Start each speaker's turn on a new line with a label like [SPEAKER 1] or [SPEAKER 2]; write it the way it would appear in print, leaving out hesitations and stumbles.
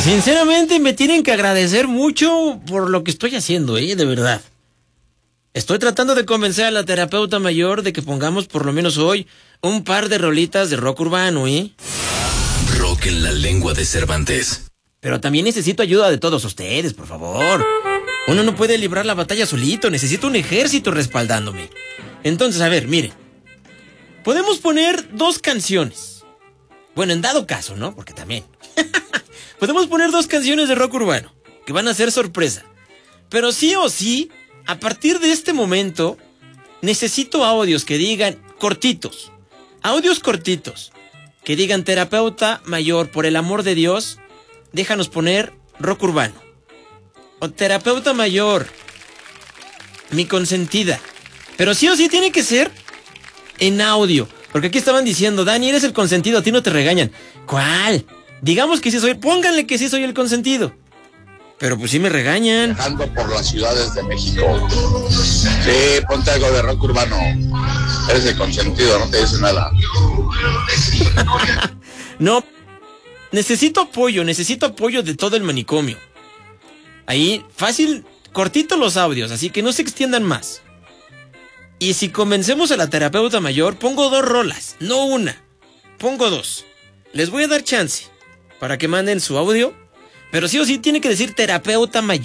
[SPEAKER 1] Sinceramente me tienen que agradecer mucho por lo que estoy haciendo, de verdad. Estoy tratando de convencer a la terapeuta mayor de que pongamos por lo menos hoy un par de rolitas de rock urbano,
[SPEAKER 2] Rock en la lengua de Cervantes.
[SPEAKER 1] Pero también necesito ayuda de todos ustedes, por favor. Uno no puede librar la batalla solito, necesito un ejército respaldándome. Entonces, a ver, miren. Podemos poner 2 canciones. Bueno, en dado caso, ¿no? Porque también. Podemos poner 2 canciones de rock urbano, que van a ser sorpresa. Pero sí o sí, a partir de este momento, necesito audios que digan cortitos. Audios cortitos. Que digan, terapeuta mayor, por el amor de Dios, déjanos poner rock urbano. O terapeuta mayor, mi consentida. Pero sí o sí tiene que ser en audio. Porque aquí estaban diciendo, Dani, eres el consentido, a ti no te regañan. ¿Cuál? Digamos que sí soy, pónganle que sí soy el consentido. Pero pues sí me regañan.
[SPEAKER 3] Viajando por las ciudades de México. Sí, ponte algo de rock urbano. Eres el consentido, no te dice nada.
[SPEAKER 1] No, necesito apoyo de todo el manicomio. Ahí, fácil, cortito los audios, así que no se extiendan más. Y si convencemos a la terapeuta mayor, pongo 2 rolas, no una. Pongo 2. Les voy a dar chance para que manden su audio, pero sí o sí tiene que decir terapeuta mayor.